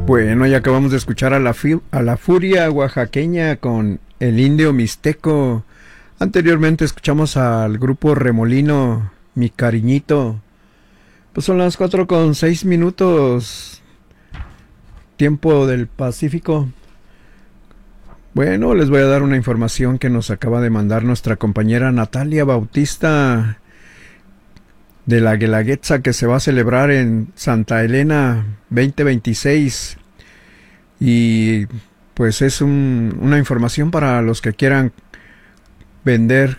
Bueno, ya acabamos de escuchar a la furia oaxaqueña con el indio mixteco. Anteriormente escuchamos al grupo Remolino, Mi Cariñito. Pues son las 4:06, tiempo del Pacífico. Bueno, les voy a dar una información que nos acaba de mandar nuestra compañera Natalia Bautista de la Guelaguetza, que se va a celebrar en Santa Elena 2026. Y pues es una información para los que quieran vender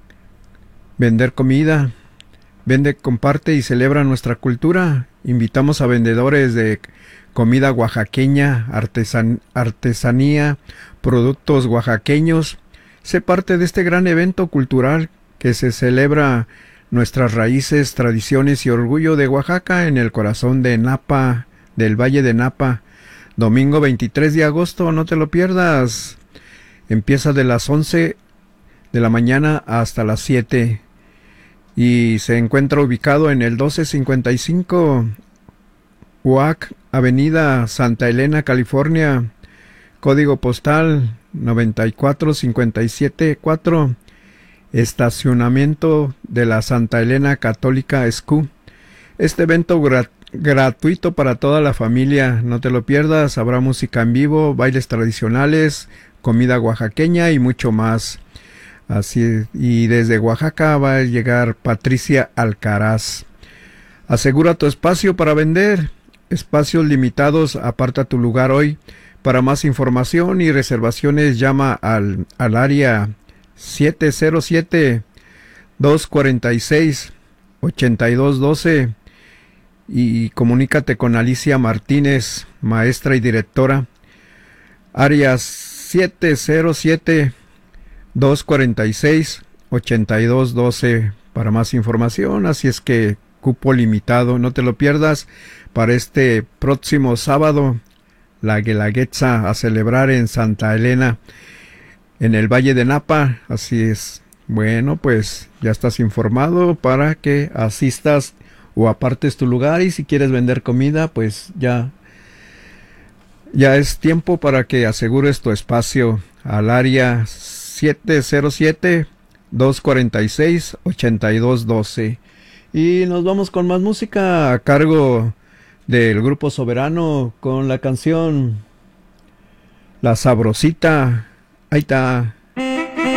comida. Vende, comparte y celebra nuestra cultura. Invitamos a vendedores de comida oaxaqueña, artesanía, productos oaxaqueños. Sé parte de este gran evento cultural que se celebra nuestras raíces, tradiciones y orgullo de Oaxaca en el corazón de Napa, del Valle de Napa. Domingo 23 de agosto, no te lo pierdas. Empieza de las 11 de la mañana hasta las 7 y se encuentra ubicado en el 1255 UAC, Avenida Santa Elena, California, código postal 94574, estacionamiento de la Santa Elena Católica SQ. Este evento gratuito para toda la familia, no te lo pierdas. Habrá música en vivo, bailes tradicionales, comida oaxaqueña y mucho más. Así, y desde Oaxaca va a llegar Patricia Alcaraz. Asegura tu espacio para vender. Espacios limitados, aparta tu lugar hoy. Para más información y reservaciones llama al área 707-246-8212 y comunícate con Alicia Martínez, maestra y directora. Área 707-246-8212 para más información. Así es que cupo limitado, no te lo pierdas. Para este próximo sábado, la Guelaguetza a celebrar en Santa Elena, en el Valle de Napa. Así es. Bueno, pues ya estás informado para que asistas o apartes tu lugar, y si quieres vender comida, pues ya es tiempo para que asegures tu espacio al área 707-246-8212. Y nos vamos con más música a cargo del Grupo Soberano con la canción La Sabrosita. Ahí está.